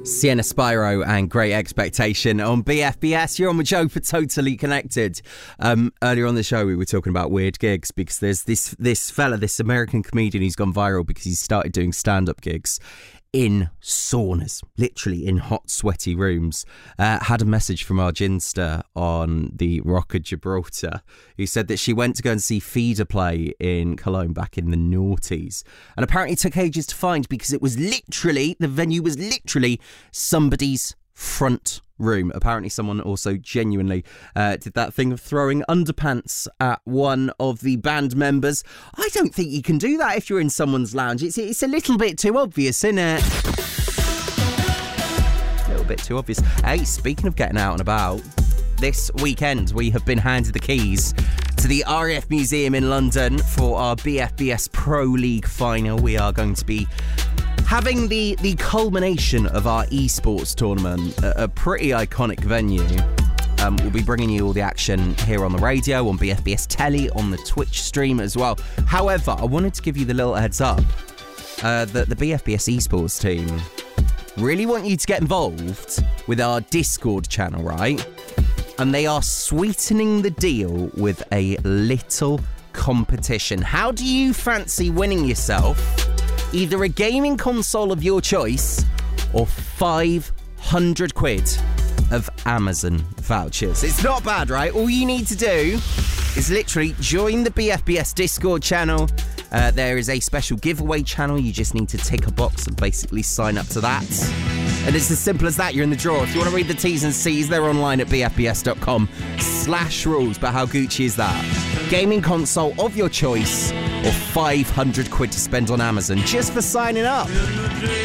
Sienna Spyro and Great Expectation on BFBS. You're on with Joe for Totally Connected. Earlier on the show, we were talking about weird gigs because there's this fella, this American comedian who's gone viral because he's started doing stand-up gigs in saunas, literally in hot, sweaty rooms. Had a message from our Ginster on the Rock of Gibraltar, who said that she went to go and see Feeder play in Cologne back in the noughties, and apparently took ages to find because it was literally, the venue was literally somebody's front room. Apparently someone also genuinely did that thing of throwing underpants at one of the band members. I don't think you can do that if you're in someone's lounge. It's a little bit too obvious, isn't it? A little bit too obvious. Hey, speaking of getting out and about, this weekend we have been handed the keys to the RAF Museum in London for our BFBS Pro League final. We are going to be having the culmination of our esports tournament, a pretty iconic venue. We'll be bringing you all the action here on the radio, on BFBS Telly, on the Twitch stream as well. However, I wanted to give you the little heads up that the BFBS esports team really want you to get involved with our Discord channel, right? And they are sweetening the deal with a little competition. How do you fancy winning yourself either a gaming console of your choice or 500 quid of Amazon vouchers? It's not bad, right? All you need to do is literally join the BFBS Discord channel. There is a special giveaway channel. You just need to tick a box and basically sign up to that. And it's as simple as that. You're in the draw. If you want to read the T's and C's, they're online at bfbs.com/rules. But how Gucci is that? Gaming console of your choice or 500 quid to spend on Amazon just for signing up.